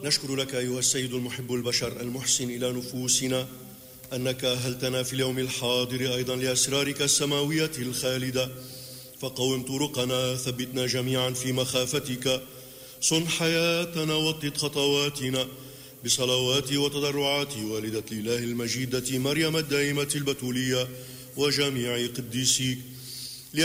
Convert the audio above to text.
نشكر لك أيها السيد المحب البشر المحسن إلى نفوسنا أنك أهلتنا في اليوم الحاضر أيضا لأسرارك السماوية الخالدة، فقوم طرقنا، ثبتنا جميعا في مخافتك، صن حياتنا وطد خطواتنا بصلوات وتضرعات والدة الإله المجيدة مريم الدائمة البتولية وجميع قديسيك،